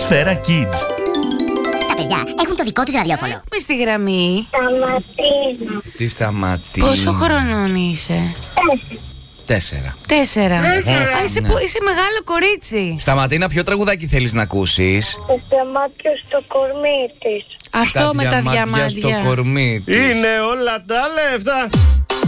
Σφαίρα Kids. Τα παιδιά έχουν το δικό τους ραδιόφωνο. Έχουμε στη γραμμή. Σταματίνα. Τι σταματεί. Πόσο χρονών είσαι? 4. 4. Είσαι μεγάλο κορίτσι. Σταματίνα, ποιο τραγουδάκι θέλεις να ακούσεις? Το διαμάτιο στο κορμί της. Αυτό με τα διαμάντια διαμάντια. στο κορμί της. Είναι όλα τα λεφτά.